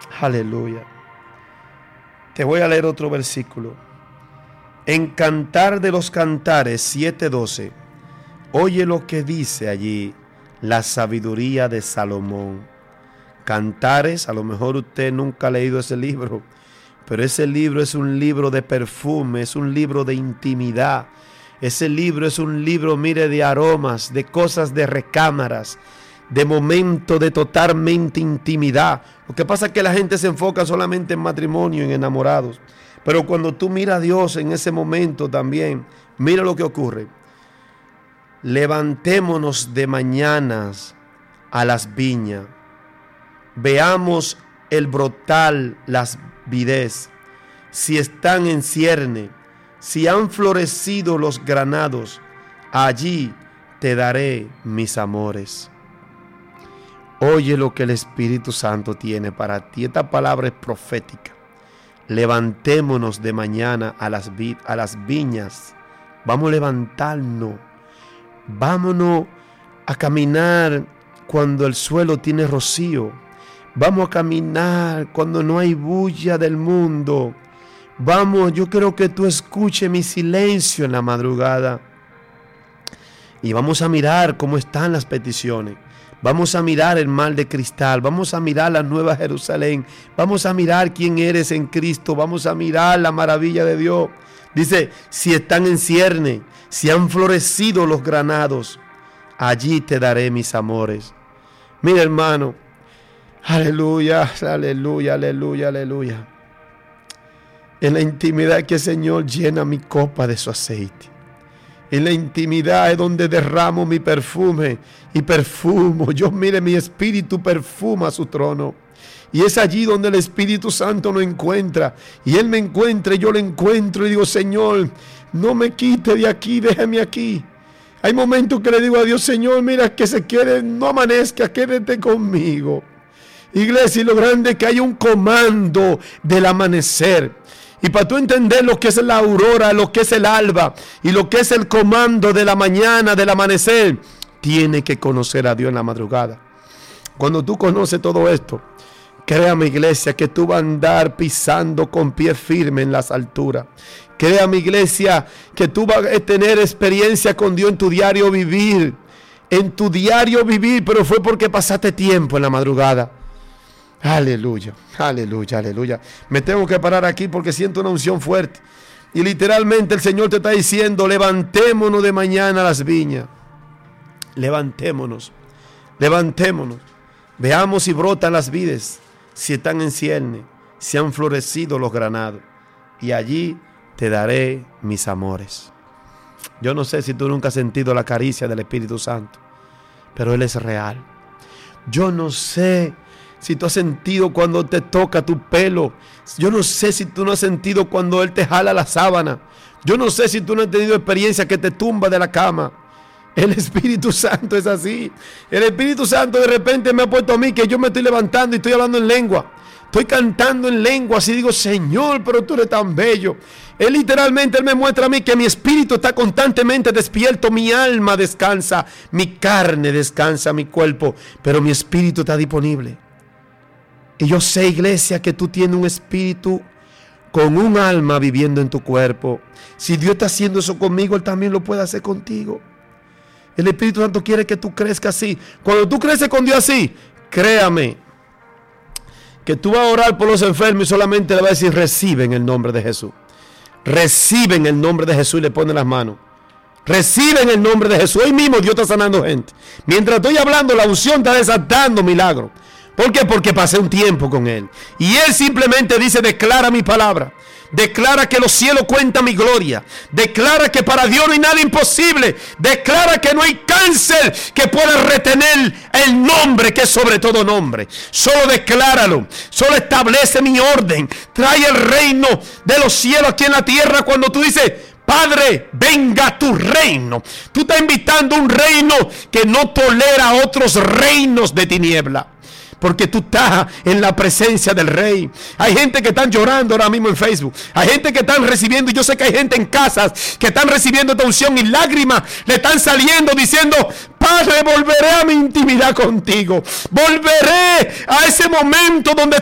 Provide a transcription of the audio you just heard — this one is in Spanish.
Aleluya. Te voy a leer otro versículo. En Cantar de los Cantares 7:12. Oye lo que dice allí la sabiduría de Salomón. Cantares, a lo mejor usted nunca ha leído ese libro, pero ese libro es un libro de perfume, es un libro de intimidad. Ese libro es un libro, mire, de aromas, de cosas de recámaras, de momento de totalmente intimidad. Lo que pasa es que la gente se enfoca solamente en matrimonio, en enamorados. Pero cuando tú miras a Dios en ese momento también, mira lo que ocurre. Levantémonos de mañanas a las viñas. Veamos el brotal, las vides, si están en cierne, si han florecido los granados, allí te daré mis amores. Oye lo que el Espíritu Santo tiene para ti. Esta palabra es profética. Levantémonos de mañana a las viñas. Vamos a levantarnos. Vámonos a caminar cuando el suelo tiene rocío. Vamos a caminar cuando no hay bulla del mundo. Vamos, yo quiero que tú escuches mi silencio en la madrugada. Y vamos a mirar cómo están las peticiones. Vamos a mirar el mar de cristal. Vamos a mirar la nueva Jerusalén. Vamos a mirar quién eres en Cristo. Vamos a mirar la maravilla de Dios. Dice, si están en cierne, si han florecido los granados, allí te daré mis amores. Mira, hermano. Aleluya, aleluya, aleluya, aleluya. En la intimidad que el Señor llena mi copa de su aceite. En la intimidad es donde derramo mi perfume y perfumo. Yo, mire, mi espíritu perfuma su trono. Y es allí donde el Espíritu Santo nos encuentra. Y Él me encuentra y yo lo encuentro. Y digo, Señor, no me quite de aquí, déjame aquí. Hay momentos que le digo a Dios, Señor, mira, que se quede, no amanezca, quédate conmigo. Iglesia, y lo grande es que hay un comando del amanecer. Y para tú entender lo que es la aurora, lo que es el alba y lo que es el comando de la mañana, del amanecer, tienes que conocer a Dios en la madrugada. Cuando tú conoces todo esto, créame, iglesia, que tú vas a andar pisando con pie firme en las alturas. Créame, iglesia, que tú vas a tener experiencia con Dios en tu diario vivir. En tu diario vivir, pero fue porque pasaste tiempo en la madrugada. Aleluya, aleluya, aleluya. Me tengo que parar aquí porque siento una unción fuerte. Y literalmente el Señor te está diciendo, levantémonos de mañana a las viñas. Levantémonos, levantémonos. Veamos si brotan las vides, si están en cierne, si han florecido los granados. Y allí te daré mis amores. Yo no sé si tú nunca has sentido la caricia del Espíritu Santo, pero Él es real. Yo no sé si tú has sentido cuando te toca tu pelo. Yo no sé si tú no has sentido cuando Él te jala la sábana. Yo no sé si tú no has tenido experiencia que te tumba de la cama. El Espíritu Santo es así. El Espíritu Santo de repente me ha puesto a mí que yo me estoy levantando y estoy hablando en lengua. Estoy cantando en lengua, así digo, Señor, pero tú eres tan bello. Él literalmente, Él me muestra a mí que mi espíritu está constantemente despierto, mi alma descansa, mi carne descansa, mi cuerpo, pero mi espíritu está disponible. Y yo sé, iglesia, que tú tienes un espíritu con un alma viviendo en tu cuerpo. Si Dios está haciendo eso conmigo, Él también lo puede hacer contigo. El Espíritu Santo quiere que tú crezcas así. Cuando tú creces con Dios así, créame, que tú vas a orar por los enfermos y solamente le vas a decir, recibe en el nombre de Jesús. Recibe en el nombre de Jesús y le pone las manos. Recibe en el nombre de Jesús. Hoy mismo Dios está sanando gente. Mientras estoy hablando, la unción está desatando milagros. ¿Por qué? Porque pasé un tiempo con Él. Y Él simplemente dice, declara mi palabra. Declara que los cielos cuentan mi gloria. Declara que para Dios no hay nada imposible. Declara que no hay cáncer que pueda retener el nombre que es sobre todo nombre. Solo decláralo. Solo establece mi orden. Trae el reino de los cielos aquí en la tierra cuando tú dices, Padre, venga tu reino. Tú estás invitando a un reino que no tolera otros reinos de tiniebla. Porque tú estás en la presencia del Rey. Hay gente que están llorando ahora mismo en Facebook. Hay gente que están recibiendo, y yo sé que hay gente en casas que están recibiendo esta unción y lágrimas le están saliendo diciendo, Padre, volveré a mi intimidad contigo. Volveré a ese momento donde